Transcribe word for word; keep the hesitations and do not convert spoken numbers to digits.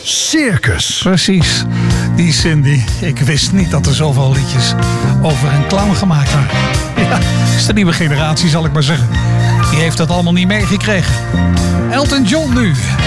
Circus. Precies, die Cindy. Ik wist niet dat er zoveel liedjes over een clown gemaakt waren. Ja, dat is de nieuwe generatie, zal ik maar zeggen. Die heeft dat allemaal niet meegekregen. Elton John nu.